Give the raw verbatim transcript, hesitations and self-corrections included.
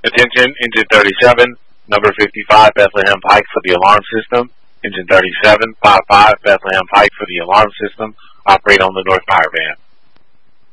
Attention, engine thirty-seven, number fifty-five, Bethlehem Pike for the alarm system. Engine thirty-seven, five five, Bethlehem Pike for the alarm system. Operate on the North Power Band.